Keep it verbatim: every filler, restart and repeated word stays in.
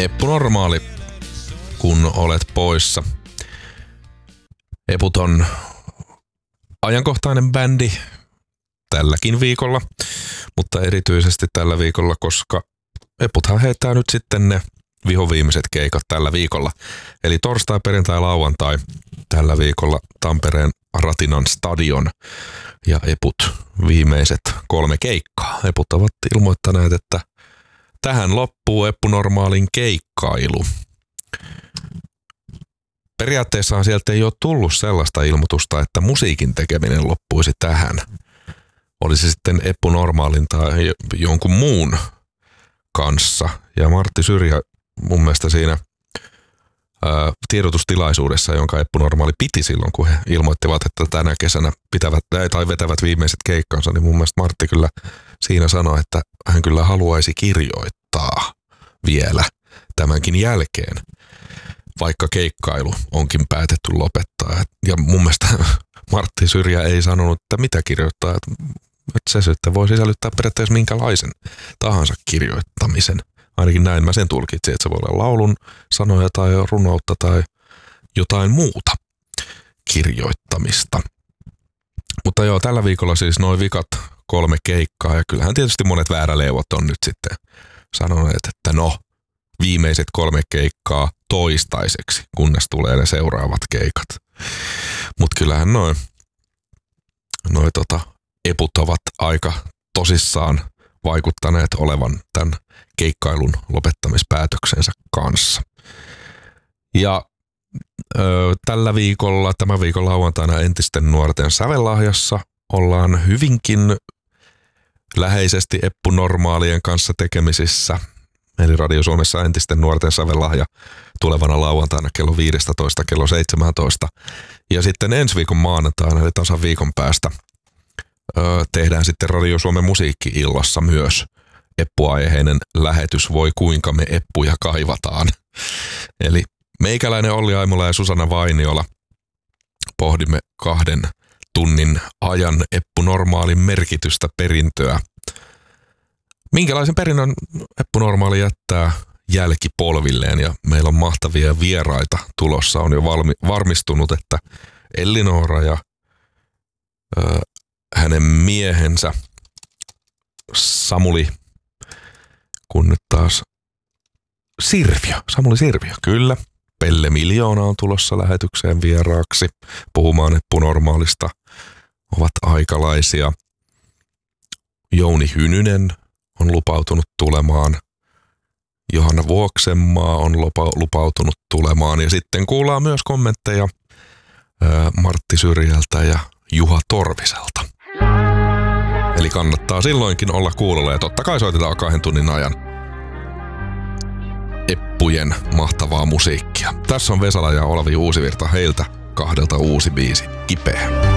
Eppu Normaali, kun olet poissa. Eput on ajankohtainen bändi tälläkin viikolla, mutta erityisesti tällä viikolla, koska Eputhan heittää nyt sitten ne vihoviimeiset keikat tällä viikolla. Eli torstai, perjantai, lauantai tällä viikolla Tampereen Ratinan stadion ja Eput viimeiset kolme keikkaa. Eput ovat ilmoittaneet, että tähän loppuu Eppu Normaalin keikkailu. Periaatteessahan sieltä ei ole tullut sellaista ilmoitusta, että musiikin tekeminen loppuisi tähän. Olisi sitten Eppu Normaalin tai jonkun muun kanssa. Ja Martti Syrjä mun mielestä siinä ää, tiedotustilaisuudessa, jonka Eppu Normaali piti silloin, kun he ilmoittivat, että tänä kesänä pitävät tai vetävät viimeiset keikkansa, niin mun mielestä Martti kyllä siinä sanoi, että hän kyllä haluaisi kirjoittaa vielä tämänkin jälkeen, vaikka keikkailu onkin päätetty lopettaa. Ja mun mielestä Martti Syrjä ei sanonut, että mitä kirjoittaa, että se sitten voi sisällyttää periaatteessa minkälaisen tahansa kirjoittamisen. Ainakin näin mä sen tulkitsin, että se voi olla laulun sanoja tai runoutta tai jotain muuta kirjoittamista. Mutta joo, tällä viikolla siis noin vikat kolme keikkaa ja kyllähän tietysti monet vääräleivot on nyt sitten sanoneet, että no, viimeiset kolme keikkaa toistaiseksi, kunnes tulee ne seuraavat keikat. Mutta kyllähän noin noi tota, Eput ovat aika tosissaan vaikuttaneet olevan tämän keikkailun lopettamispäätöksensä kanssa. Ja ö, tällä viikolla, tämän viikon lauantaina Entisten nuorten sävellahjassa ollaan hyvinkin läheisesti Eppu Normaalien kanssa tekemisissä. Eli Radio Suomessa Entisten nuorten sävellahja tulevana lauantaina kello viisitoista kello seitsemäntoista. Ja sitten ensi viikon maanantaina, eli tasan viikon päästä, öö, tehdään sitten Radio Suomen musiikki-illassa myös Eppu-aiheinen lähetys Voi kuinka me Eppuja kaivataan. Eli meikäläinen Olli Aimola ja Susanna Vainiola pohdimme kahden tunnin ajan Eppu Normaalin merkitystä, perintöä. Minkälaisen perinnön Eppu Normaali jättää jälkipolvilleen, ja meillä on mahtavia vieraita tulossa. On jo valmi, varmistunut, että Ellinora ja ö, hänen miehensä Samuli, kun nyt taas Sirviö, Samuli Sirviö, kyllä. Pelle Miljoona on tulossa lähetykseen vieraaksi puhumaan Eppu Normaalista. Ovat aikalaisia. Jouni Hynynen on lupautunut tulemaan. Johanna Vuoksenmaa on lupa, lupautunut tulemaan. Ja sitten kuullaan myös kommentteja ää, Martti Syrjältä ja Juha Torviselta. Eli kannattaa silloinkin olla kuulolla. Ja totta kai soitetaan kahden tunnin ajan Eppujen mahtavaa musiikkia. Tässä on Vesala ja Olavi Uusivirta, heiltä kahdelta uusi biisi, Kipeä.